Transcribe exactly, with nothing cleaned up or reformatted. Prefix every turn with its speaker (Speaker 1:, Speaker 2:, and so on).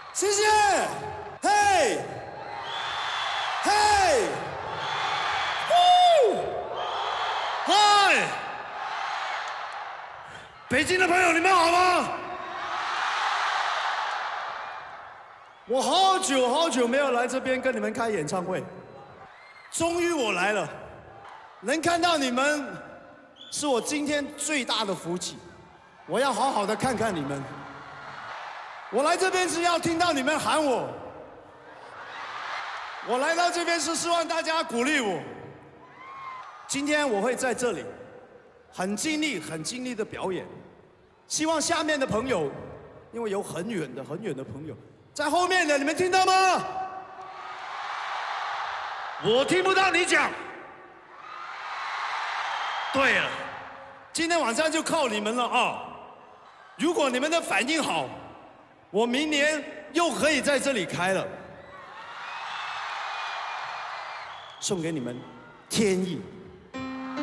Speaker 1: 谢谢。嘿，嘿，呼，嗨，北京的朋友，你们好吗？我好久好久没有来这边跟你们开演唱会，终于我来了，能看到你们，是我今天最大的福气。我要好好的看看你们。我来这边是要听到你们喊我，我来到这边是希望大家鼓励我。今天我会在这里，很尽力、很尽力的表演。希望下面的朋友，因为有很远的、很远的朋友。 在后面的，你们听到吗？我听不到你讲。对了，今天晚上就靠你们了啊！如果你们的反应好，我明年又可以在这里开了。送给你们天意。